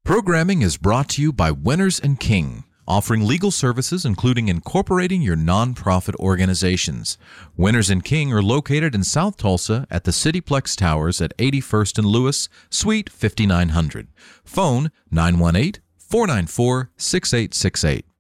Programming is brought to you by Winners and King, offering legal services including incorporating your nonprofit organizations. Winners and King are located in South Tulsa at the CityPlex Towers at 81st and Lewis, Suite 5900. Phone 918-494-6868.